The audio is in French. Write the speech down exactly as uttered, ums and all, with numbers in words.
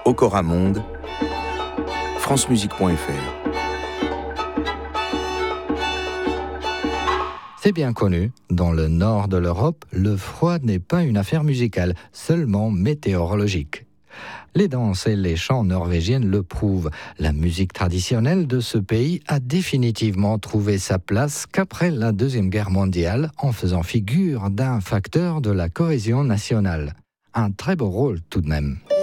Ocoramonde, francemusique point f r. C'est bien connu, dans le nord de l'Europe, le froid n'est pas une affaire musicale, seulement météorologique. Les danses et les chants norvégiennes le prouvent. La musique traditionnelle de ce pays a définitivement trouvé sa place qu'après la Deuxième Guerre mondiale, en faisant figure d'un facteur de la cohésion nationale. Un très beau rôle tout de même.